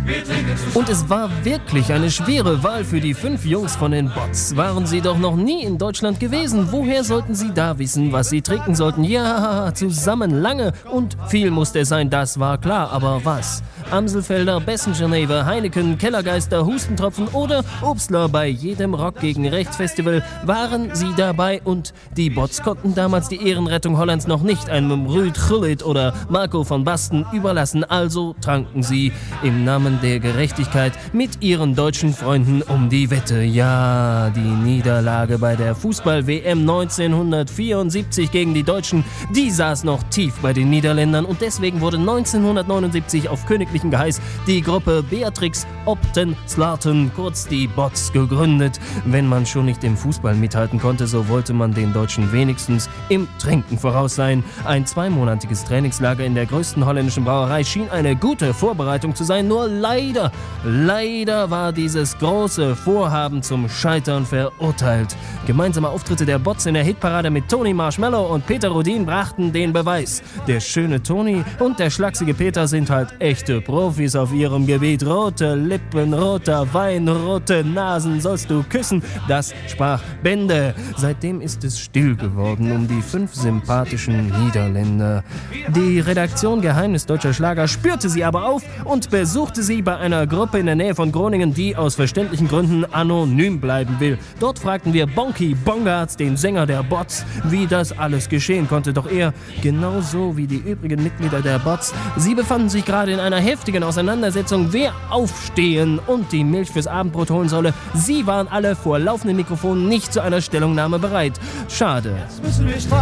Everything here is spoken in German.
Und es war wirklich eine schwere Wahl für die 5 Jungs von den Bots. Waren sie doch noch nie in Deutschland gewesen. Woher sollten sie da wissen, was sie trinken sollten? Ja, zusammen lange und viel musste es sein, das war klar. Aber was? Amselfelder, Bessengeneve, Heineken, Kellergeister, Hustentropfen oder Obstler, bei jedem Rock gegen Rechts Festival waren sie dabei und die Bots konnten damals die Ehrenrettung Hollands noch nicht einem Ruud Gullit oder Marco van Basten überlassen, also tranken sie im Namen der Gerechtigkeit mit ihren deutschen Freunden um die Wette. Ja, die Niederlage bei der Fußball-WM 1974 gegen die Deutschen, die saß noch tief bei den Niederländern und deswegen wurde 1979 auf königlichen Geheiß die Gruppe Beatrix Opten Slaten, kurz die Bots, gegründet. Wenn man schon nicht im Fußball mithalten konnte, so wollte man den Deutschen wenigstens im Trinken voraus sein. Ein 2-monatiges Trainingslager in der größten holländischen Brauerei schien eine gute Vorbereitung zu sein, nur leider war dieses große Vorhaben zum Scheitern verurteilt. Gemeinsame Auftritte der Bots in der Hitparade mit Tony Marshmallow und Peter Rudin brachten den Beweis. Der schöne Tony und der schlachsige Peter sind halt echte Profis auf ihrem Gebiet. Rote Lippen, roter Wein, rote Nasen sollst du küssen. Das sprach Bände. Seitdem ist es still geworden um die 5 sympathischen Niederländer. Die Redaktion Geheimnis deutscher Schlager spürte sie aber auf und besuchte sie bei einer Gruppe in der Nähe von Groningen, die aus verständlichen Gründen anonym bleiben will. Dort fragten wir Bonky Bongartz, den Sänger der Bots, wie das alles geschehen konnte. Doch er, genauso wie die übrigen Mitglieder der Bots, sie befanden sich gerade in einer heftigen Auseinandersetzung, wer aufstehen und die Milch fürs Abendbrot holen solle. Sie waren alle vor laufenden Mikrofonen nicht zu einer Stellungnahme bereit. Schade.